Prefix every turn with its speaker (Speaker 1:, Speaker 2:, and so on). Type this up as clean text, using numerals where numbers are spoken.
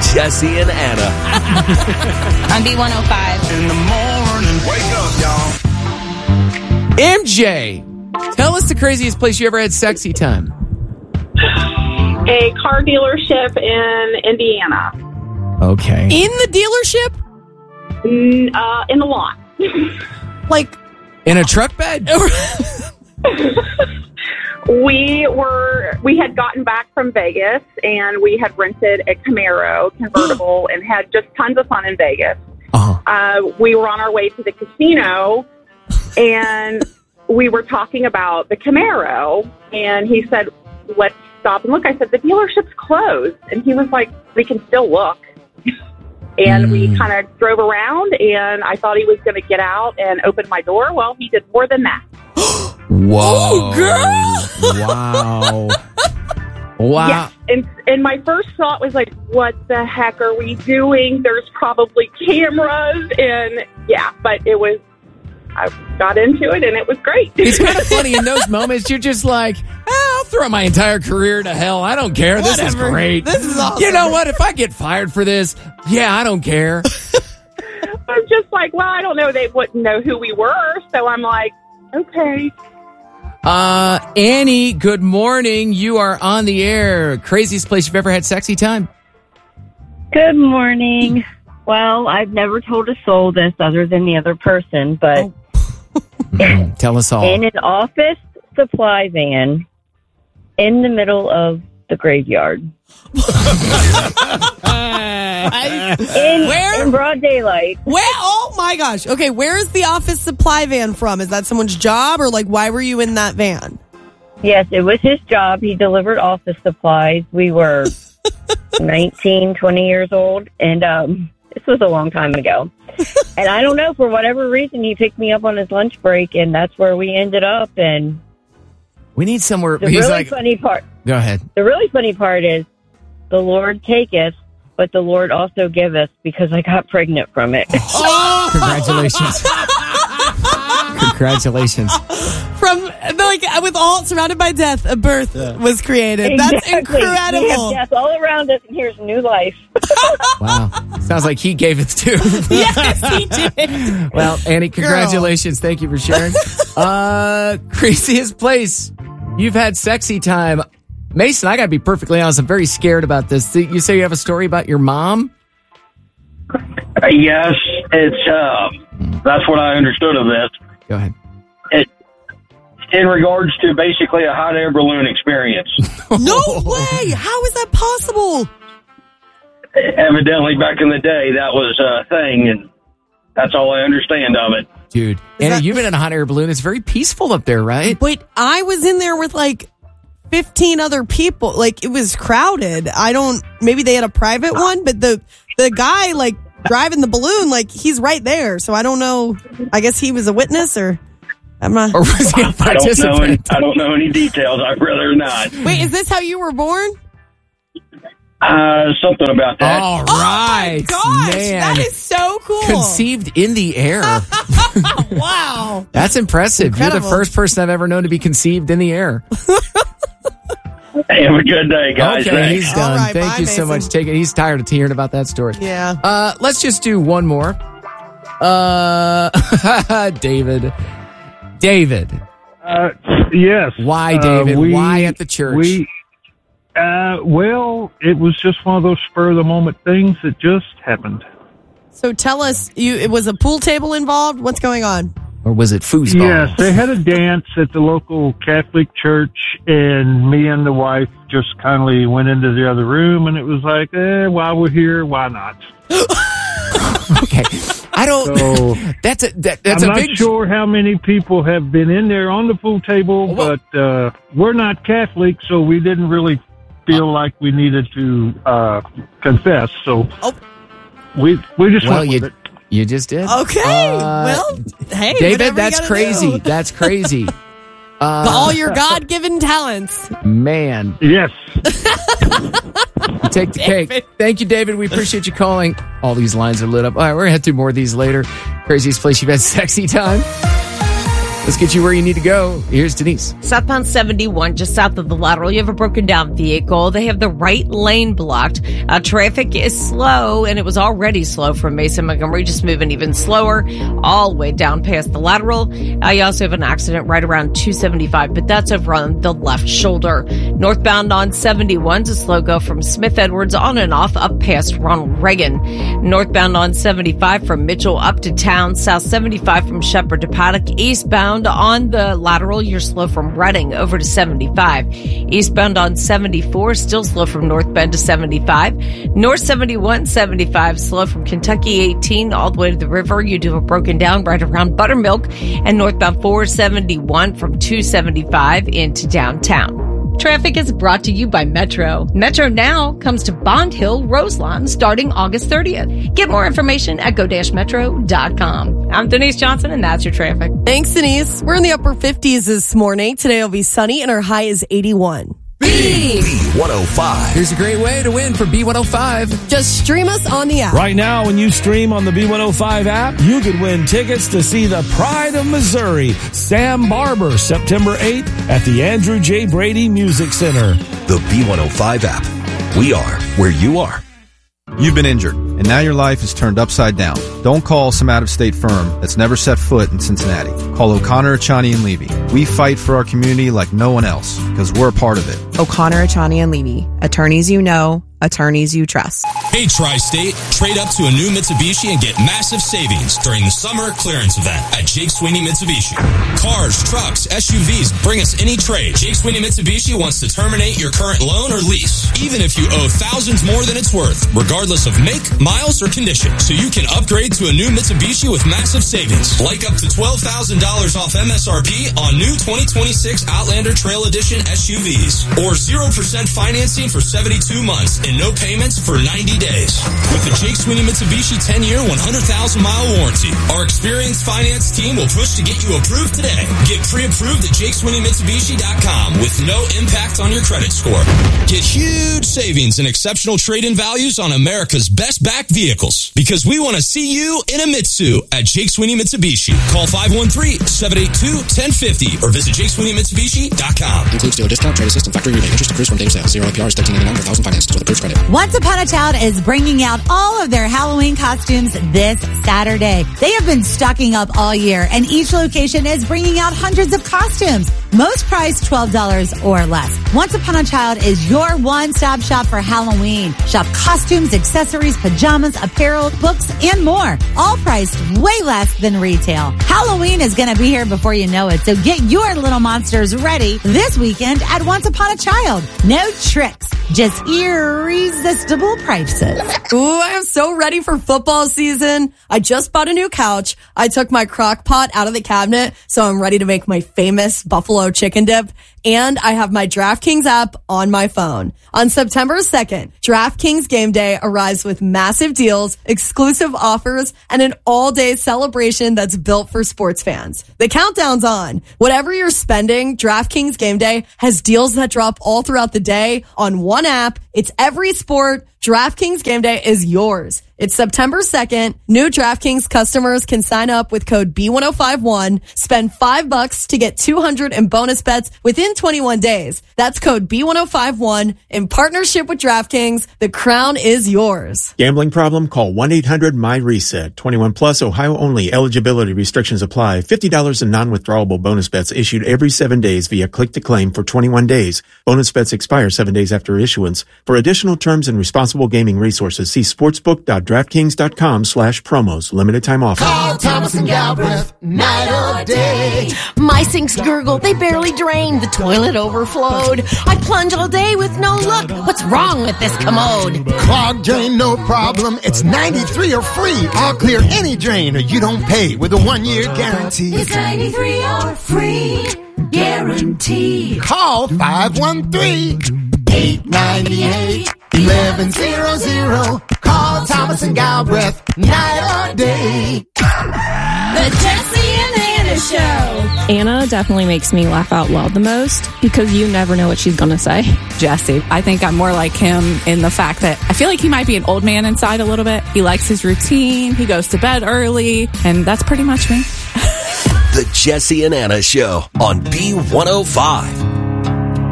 Speaker 1: Jesse and Anna.
Speaker 2: On B105.
Speaker 3: In the morning, wake up, y'all.
Speaker 4: MJ, tell us the craziest place you ever had sexy time.
Speaker 5: A car dealership in Indiana.
Speaker 4: Okay.
Speaker 6: In the dealership?
Speaker 5: In the lot.
Speaker 6: Like,
Speaker 4: in a truck bed?
Speaker 5: We had gotten back from Vegas, and we had rented a Camaro convertible and had just tons of fun in Vegas. We were on our way to the casino, and we were talking about the Camaro, and he said, let's stop and look. I said, the dealership's closed. And he was like, we can still look. And we kind of drove around, and I thought he was going to get out and open my door. Well, he did more than that.
Speaker 4: Whoa.
Speaker 6: Oh, girl.
Speaker 4: Wow. Wow.
Speaker 5: Yeah. And my first thought was like, what the heck are we doing? There's probably cameras. And yeah, but I got into it, and it was great.
Speaker 4: It's kind of funny in those moments. You're just like, I'll throw my entire career to hell. I don't care. This is great.
Speaker 6: This is awesome.
Speaker 4: You know what? If I get fired for this, yeah, I don't care.
Speaker 5: I'm just like, well, I don't know. They wouldn't know who we were. So I'm like, okay.
Speaker 4: Annie, good morning. You are on the air. Craziest place you've ever had sexy time?
Speaker 7: Good morning. Well, I've never told a soul this other than the other person, but
Speaker 4: Tell us all.
Speaker 7: in an office supply van in the middle of the graveyard.
Speaker 6: Where?
Speaker 7: In broad daylight.
Speaker 6: Where? Oh, my gosh. Okay, where is the office supply van from? Is that someone's job, or like, why were you in that van?
Speaker 7: Yes, it was his job. He delivered office supplies. We were 19, 20 years old, and this was a long time ago. And I don't know, for whatever reason, he picked me up on his lunch break, and that's where we ended up. And
Speaker 4: we need somewhere.
Speaker 7: the really funny part.
Speaker 4: Go ahead.
Speaker 7: The really funny part is, the Lord taketh, but the Lord also giveth, because I got pregnant from it.
Speaker 4: Oh! Congratulations. Congratulations.
Speaker 6: From, like, with all surrounded by death, a birth was created. That's
Speaker 7: Exactly.
Speaker 6: incredible.
Speaker 7: We have death all around us, and here's new life.
Speaker 4: Wow. Sounds like he gave it too.
Speaker 6: Yes, he did.
Speaker 4: Well, Annie, congratulations. Thank you for sharing. Craziest place you've had sexy time. Mason, I got to be perfectly honest. I'm very scared about this. You say you have a story about your mom?
Speaker 8: Yes, it's that's what I understood of this.
Speaker 4: Go ahead.
Speaker 8: In regards to basically a hot air balloon experience.
Speaker 6: No way. How is that possible?
Speaker 8: Evidently, back in the day, that was a thing, and that's all I understand of it.
Speaker 4: Dude, Annie, you've been in a hot air balloon. It's very peaceful up there, right?
Speaker 6: But I was in there with like 15 other people. Like, it was crowded. Maybe they had a private one, but the guy like driving the balloon, like, he's right there. So I don't know. I guess he was a witness, or I'm not.
Speaker 4: Or was he a participant?
Speaker 8: I don't know any details. I'd rather not.
Speaker 6: Wait, is this how you were born?
Speaker 8: Something about that.
Speaker 4: All right.
Speaker 6: Oh my gosh,
Speaker 4: man.
Speaker 6: that is so cool.
Speaker 4: Conceived in the air.
Speaker 6: Wow.
Speaker 4: That's impressive.
Speaker 6: Incredible.
Speaker 4: You're the first person I've ever known to be conceived in the air.
Speaker 8: Hey, have a good day, guys.
Speaker 4: Okay,
Speaker 8: Thanks.
Speaker 4: he's done.
Speaker 6: All right,
Speaker 4: Thank
Speaker 6: bye,
Speaker 4: you so
Speaker 6: Mason.
Speaker 4: much. He's tired of hearing about that story.
Speaker 6: Yeah.
Speaker 4: Let's just do one more. David.
Speaker 9: Yes.
Speaker 4: Why, David? Why at the church?
Speaker 9: Well, it was just one of those spur of the moment things that just happened.
Speaker 6: So tell us, it was a pool table involved? What's going on?
Speaker 4: Or was it foosball?
Speaker 9: Yes, they had a dance at the local Catholic church, and me and the wife just kindly went into the other room, and it was like, while we're here, why not?
Speaker 4: Okay. I don't.
Speaker 9: So,
Speaker 4: that's
Speaker 9: I'm
Speaker 4: a big.
Speaker 9: not sure how many people have been in there on the pool table, but we're not Catholic, so we didn't really feel like we needed to confess. So we just went with it.
Speaker 4: You just did.
Speaker 6: Okay. Well, hey,
Speaker 4: David, that's crazy. That's crazy.
Speaker 6: All your God-given talents.
Speaker 4: Man.
Speaker 9: Yes.
Speaker 4: You take the cake. Thank you, David. We appreciate you calling. All these lines are lit up. All right, we're going to have 2 more of these later. Craziest place you've had sexy time. Let's get you where you need to go. Here's Denise.
Speaker 1: Southbound 71, just south of the lateral, you have a broken down vehicle. They have the right lane blocked. Traffic is slow, and it was already slow from Mason Montgomery, just moving even slower all the way down past the lateral. You also have an accident right around 275, but that's over on the left shoulder. Northbound on 71 is a slow go from Smith Edwards on and off up past Ronald Reagan. Northbound on 75 from Mitchell up to town. South 75 from Shepherd to Paddock. Eastbound on the lateral, you're slow from Reading over to 75. Eastbound on 74, still slow from North Bend to 75. North 71, 75, slow from Kentucky 18 all the way to the river. You do have a broken down right around Buttermilk. And northbound 471 from 275 into downtown. Traffic is brought to you by Metro. Metro now comes to Bond Hill, Roselawn, starting August 30th. Get more information at go-metro.com. I'm Denise Johnson, and that's your traffic.
Speaker 6: Thanks, Denise. We're in the upper 50s this morning. Today will be sunny, and our high is 81.
Speaker 3: B105.
Speaker 4: Here's a great way to win for B105.
Speaker 6: Just stream us on the app.
Speaker 10: Right now, when you stream on the B105 app, you could win tickets to see the Pride of Missouri, Sam Barber, September 8th at the Andrew J. Brady Music Center.
Speaker 3: The B105 app. We are where you are.
Speaker 11: You've been injured, and now your life is turned upside down. Don't call some out-of-state firm that's never set foot in Cincinnati. Call O'Connor, Achani, and Levy. We fight for our community like no one else, because we're a part of it.
Speaker 12: O'Connor, Achani, and Levy. Attorneys you know, attorneys you trust.
Speaker 13: Hey, Tri-State, trade up to a new Mitsubishi and get massive savings during the summer clearance event at Jake Sweeney Mitsubishi. Cars, trucks, SUVs, bring us any trade. Jake Sweeney Mitsubishi wants to terminate your current loan or lease, even if you owe thousands more than it's worth, regardless of make, miles, or condition. So you can upgrade to a new Mitsubishi with massive savings, like up to $12,000 off MSRP on new 2026 Outlander Trail Edition SUVs, or 0% financing for 72 months and no payments for 90 days. With the Jake Sweeney Mitsubishi 10-year, 100,000-mile warranty, our experienced finance team will push to get you approved today. Get pre-approved at JakeSweeneyMitsubishi.com with no impact on your credit score. Get huge savings and exceptional trade-in values on America's best back vehicles, because we want to see you in a Mitsu at Jake Sweeney Mitsubishi. Call 513-782-1050 or visit JakeSweeneyMitsubishi.com.
Speaker 14: Includes dealer discount, trade assist, and factory rebate. Interest accrues from date of sale. 0 APR is 13.99 per thousand financed with approved credit.
Speaker 15: Once Upon a Child is bringing out all of their Halloween costumes this Saturday. They have been stocking up all year, and each location is bringing out hundreds of costumes. Most priced $12 or less. Once Upon a Child is your one-stop shop for Halloween. Shop costumes, accessories, pajamas, apparel, books, and more. All priced way less than retail. Halloween is going to be here before you know it, so get your little monsters ready this weekend at Once Upon a Child. No tricks, just irresistible prices.
Speaker 6: Ooh, I am so ready for football season. I just bought a new couch. I took my crock pot out of the cabinet, so I'm ready to make my famous buffalo chicken dip. And I have my DraftKings app on my phone. On September 2nd, DraftKings Game Day arrives with massive deals, exclusive offers, and an all-day celebration that's built for sports fans. The countdown's on. Whatever you're spending, DraftKings Game Day has deals that drop all throughout the day on one app. It's every sport. DraftKings Game Day is yours. It's September 2nd. New DraftKings customers can sign up with code B1051, spend $5 to get $200 in bonus bets within 21 days. That's code B1051 in partnership with DraftKings. The crown is yours.
Speaker 16: Gambling problem? Call 1-800-MY-RESET. 21 plus, Ohio only. Eligibility restrictions apply. $50 in non-withdrawable bonus bets issued every 7 days via click to claim for 21 days. Bonus bets expire 7 days after issuance. For additional terms and responsible gaming resources, see sportsbook.draftkings.com/promos. Limited time offer.
Speaker 17: Call Thomas and Galbraith, night or day.
Speaker 18: My sinks gurgle, they barely drain. The toilet overflowed. I plunge all day with no luck. What's wrong with this commode?
Speaker 17: Clogged drain, no problem. It's 93 or free. I'll clear any drain or you don't pay with a 1-year guarantee.
Speaker 19: It's 93 or free guarantee.
Speaker 17: Call 513-898-1100. Call Thomas and Galbraith, night or day.
Speaker 19: The Jesse and Anna Show.
Speaker 20: Anna definitely makes me laugh out loud the most because you never know what she's going to say.
Speaker 21: Jesse, I think I'm more like him in the fact that I feel like he might be an old man inside a little bit. He likes his routine. He goes to bed early, and that's pretty much me.
Speaker 2: The Jesse and Anna Show on B105.